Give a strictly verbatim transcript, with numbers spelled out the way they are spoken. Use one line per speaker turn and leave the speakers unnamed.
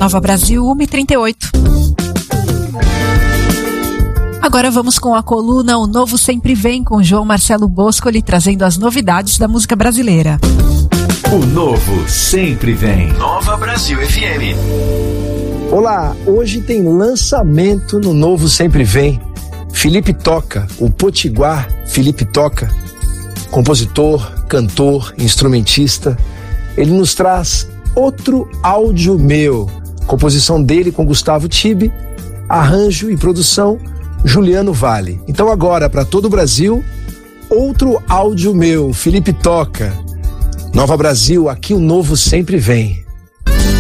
Nova Brasil, uma e trinta e oito. Agora vamos com a coluna O Novo Sempre Vem, com João Marcelo Boscoli, trazendo as novidades da música brasileira.
O Novo Sempre Vem. Nova Brasil F M.
Olá, hoje tem lançamento no Novo Sempre Vem. Felipe Toca, o potiguar Felipe Toca, compositor, cantor, instrumentista. Ele nos traz Outro Áudio Meu, composição dele com Gustavo Tibe, arranjo e produção Juliano Vale. Então agora, para todo o Brasil, Outro Áudio Meu, Felipe Toca. Nova Brasil, aqui o Novo Sempre Vem.